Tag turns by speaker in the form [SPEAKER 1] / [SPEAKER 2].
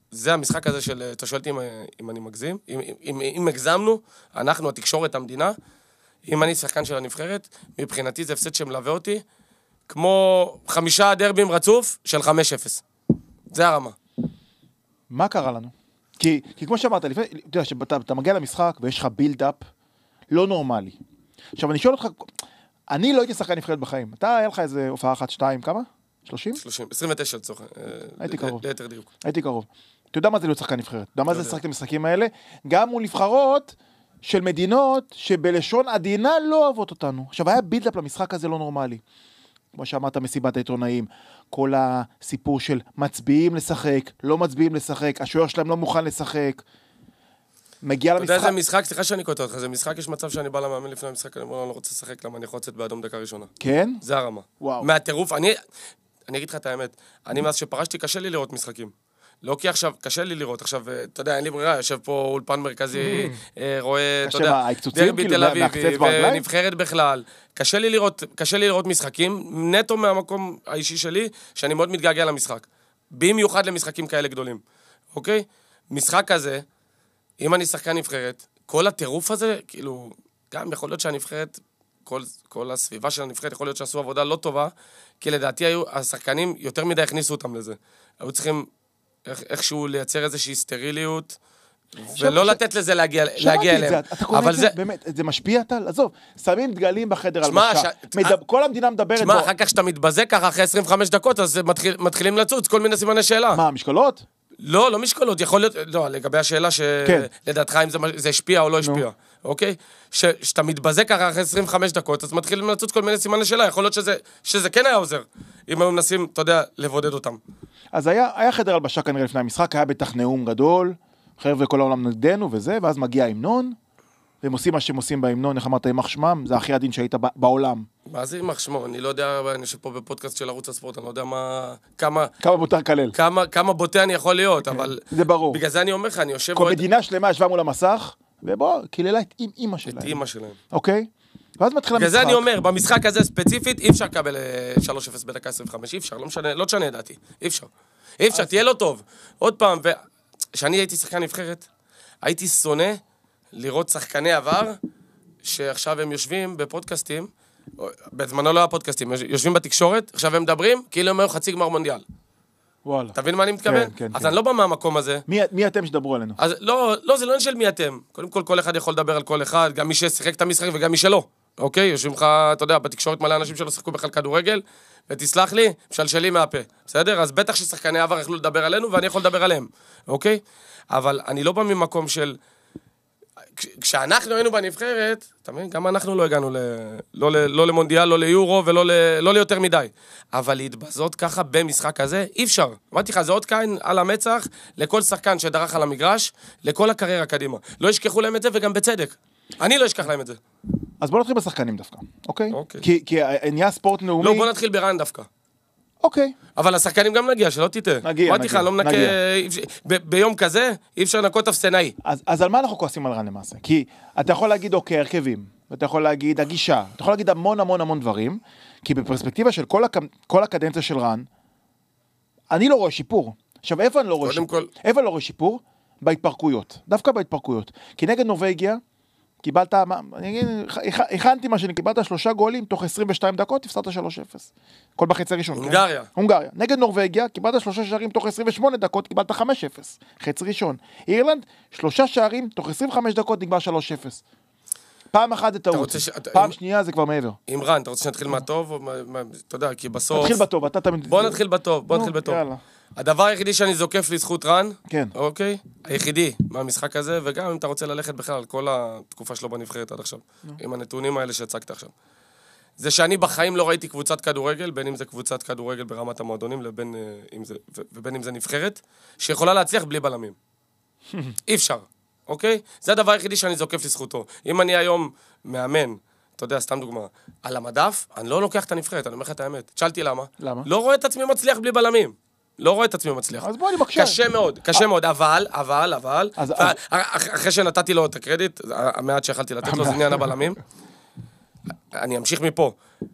[SPEAKER 1] זה המשחק הזה של, אתה שואל אותי אם אני מגזים, אם הגזמנו, אנחנו, התקשורת, המדינה, אם אני שחקן של הנבחרת, מבחינתי זה הפסד שמלווה אותי, כמו 5 דרבים רצוף של 5-0. זה הרמה.
[SPEAKER 2] מה קרה לנו? כי כמו שאמרת, אתה יודע, שאתה מגיע למשחק ויש לך בילד-אפ לא נורמלי. עכשיו, אני שואל אותך, אני לא הייתי שחקן נבחרת בחיים. אתה, היה לך איזה הופעה 1-2, כמה? 30?
[SPEAKER 1] 29 לצורך.
[SPEAKER 2] הייתי קרוב.
[SPEAKER 1] ליתר דיוק.
[SPEAKER 2] הייתי קרוב. אתה יודע מה זה להיות שחקן נבחרת? אתה יודע מה זה לשחק את המשחקים האלה? גם מול נבחרות של מדינות שבלשון עדינה לא אוהבות אותנו. עכשיו, היה בילד-אפ למשחק הזה לא נורמלי. כמו שאמרת, מסיבת העיתונאים, כל הסיפור של מצביעים לשחק, לא מצביעים לשחק, השוער שלהם לא מוכן לשחק. מגיע למשחק.
[SPEAKER 1] אתה יודע, זה משחק, סליחה שאני קוטע אותך, זה משחק, יש מצב שאני בא למאמן לפני המשחק, אני אומר, אני לא רוצה לשחק, למה אני יכול לצאת באדום דקה ראשונה.
[SPEAKER 2] כן?
[SPEAKER 1] זה הרמה.
[SPEAKER 2] וואו.
[SPEAKER 1] מהטירוף, אני אגיד לך את האמת, אני מאז שפרשתי, קשה לי לראות משחקים. לא כי עכשיו, קשה לי לראות, עכשיו, אתה יודע, אין לי ברירה, יושב פה אולפן מרכזי, רואה, אתה יודע, דרבי תל אביבי, ונבחרת בכלל. קשה לי לראות משחקים, נטו מהמקום האישי שלי, שאני מאוד מתגעגע למשחק. במיוחד למשחקים כאלה גדולים. אוקיי? משחק כזה, אם אני שחקן נבחרת, כל הטירוף הזה, כאילו, גם יכול להיות שהנבחרת, כל הסביבה של הנבחרת, יכול להיות שעשו עבודה לא טובה, כי לדעתי השחקנים יותר מדי הכניסו אותם לזה. היו צריכים איכשהו לייצר איזושהי סטריליות, ולא לתת לזה להגיע אליהם.
[SPEAKER 2] אתה קורא את זה, באמת, זה משפיע טל? עזוב, שמים דגלים בחדר הלבשה. כל המדינה מדברת...
[SPEAKER 1] שמע, אחר כך שאתה מתבזה ככה, אחרי 25 דקות, אז מתחילים לצוץ כל מיני סימני שאלה.
[SPEAKER 2] מה, משקולות?
[SPEAKER 1] לא משקולות, יכול להיות... לא, לגבי השאלה שלדעתך אם זה השפיע או לא השפיע. אוקיי? שאתה מתבזה ככה אחרי 25 דקות, אז מתחילים לצוץ כל מיני סימני שאלה. יכול להיות שזה כן היה עוזר, אם הם מנסים, אתה יודע, לבודד אותם.
[SPEAKER 2] אז היה חדר הלבשה כנראה לפני המשחק, היה בטח נאום גדול, חבר'ה כל העולם נגדנו וזה, ואז מגיע ההמנון, והם עושים מה שהם עושים בהמנון, איך אמרת, יימח שמם, זה הכי עדין שהיית בעולם.
[SPEAKER 1] מה זה יימח שמו? אני לא יודע, אני יושב פה בפודקאסט של ערוץ הספורט, אני לא יודע כמה
[SPEAKER 2] מותר כלל.
[SPEAKER 1] כמה בוטה אני יכול להיות, אבל...
[SPEAKER 2] זה ברור.
[SPEAKER 1] בגלל זה אני אומר לך, אני יושב...
[SPEAKER 2] כל מדינה שלמה ישבה מול המסך, ובוא, קיללה את אמא שלהם.
[SPEAKER 1] את אמא שלהם.
[SPEAKER 2] אוקיי? ואז מתחיל המשחק.
[SPEAKER 1] בגלל זה אני אומר, במשחק הזה ספציפית, אי אפשר לקבל 3-0 בדקה 25, אי אפשר, לא תשנה דעתי, אי אפשר, תהיה לא טוב. עוד פעם, כשאני הייתי שחקן נבחרת, הייתי שונא לראות שחקני עבר, שעכשיו הם יושבים בפודקאסטים, בזמנו לא היה פודקאסטים, יושבים בתקשורת, עכשיו הם מדברים, כאילו הם היו חצי גמר מונדיאל.
[SPEAKER 2] וואלה.
[SPEAKER 1] תבין מה אני מתכוון?
[SPEAKER 2] כן.
[SPEAKER 1] אז אני לא בא מהמקום הזה.
[SPEAKER 2] מי אתם שדברו עלינו?
[SPEAKER 1] אז לא, זה לא של מי אתם. קודם כל אחד יכול לדבר על כל אחד, גם מי ששיחק את המשחק וגם מי שלא. אוקיי? יושבים לך, אתה יודע, בתקשורת מלא אנשים שלא שחקו בכלל כדורגל, ותסלח לי, משלשלי מהפה. בסדר? אז בטח ששחקני עבר יכלו לדבר עלינו, ואני יכול לדבר עליהם. אוקיי? אבל אני לא בא ממקום של... כשאנחנו היינו בנבחרת, אתה מבין? גם אנחנו לא הגענו לא למונדיאל, לא ליורו ולא ליותר מדי. אבל להתבזות ככה במשחק הזה, אי אפשר. אמרתי לך, זה עוד כאן על המצח לכל שחקן שדרך על המגרש, לכל הקריירה קדימה. לא ישכחו להם את זה וגם בצדק. אני לא אשכח להם את זה.
[SPEAKER 2] אז בוא נתחיל בשחקנים דווקא, אוקיי? כי נהיה ספורט נאומי...
[SPEAKER 1] לא, בוא נתחיל ברן דווקא.
[SPEAKER 2] אוקיי.
[SPEAKER 1] אבל השחקנים גם נגיע, שלא תיתן.
[SPEAKER 2] נגיע.
[SPEAKER 1] אמרתי לך, לא מנקה... ביום כזה, אי אפשר לנקות אפסנאי.
[SPEAKER 2] אז על מה אנחנו כועסים על רן למעשה? כי אתה יכול להגיד, אוקיי, הרכבים, ואתה יכול להגיד, הגישה, אתה יכול להגיד המון דברים, כי בפרספקטיבה של כל הקדנציה של רן, אני לא רואה שיפור. עכשיו, איפה אני לא רואה שיפור? איפה אני לא רואה שיפור? בהתפרקויות. דווקא בהתפרקויות. כי נגד נורווגיה, קיבלת, הכנתי מה שאני, קיבלת 3 גולים, תוך 22 דקות, תפסרת 3-0. כל בחצי ראשון. הונגריה. נגד נורווגיה, קיבלת 3 שערים, תוך 28 דקות, קיבלת 5-0. חצי ראשון. אירלנד, 3 שערים, תוך 25 דקות, נגמר 3-0. פעם אחת זה טעות. פעם שנייה זה כבר מעבר.
[SPEAKER 1] אימרן, אתה רוצה שנתחיל מהטוב? אתה יודע, כי בסוף...
[SPEAKER 2] נתחיל בטוב, אתה תמיד...
[SPEAKER 1] בוא נתחיל בטוב.
[SPEAKER 2] יאללה.
[SPEAKER 1] הדבר היחידי שאני זוקף לזכות רן,
[SPEAKER 2] כן.
[SPEAKER 1] אוקיי? היחידי מהמשחק הזה, וגם אם אתה רוצה ללכת בכלל על כל התקופה שלו בנבחרת עד עכשיו, עם הנתונים האלה שהצגת עכשיו. זה שאני בחיים לא ראיתי קבוצת כדורגל, בין אם זה קבוצת כדורגל ברמת המועדונים, ובין אם זה נבחרת, שיכולה להצליח בלי בלמים. אי אפשר, אוקיי? זה הדבר היחידי שאני זוקף לזכותו. אם אני היום מאמן, אתה יודע, סתם דוגמה, על המדף, אני לא לוקח את הנבחרת, אני אומר לך את האמת. שאלתי למה?
[SPEAKER 2] למה?
[SPEAKER 1] לא רואה את עצמי מצליח בלי בלמים. לא רואה את עצמי מצליח.
[SPEAKER 2] אז בוא אני מקשה.
[SPEAKER 1] קשה מאוד, אבל, אחרי שנתתי לו את הקרדיט, המעט שיכלתי לתת לו זה עניין הבלמים, אני אמשיך מפה.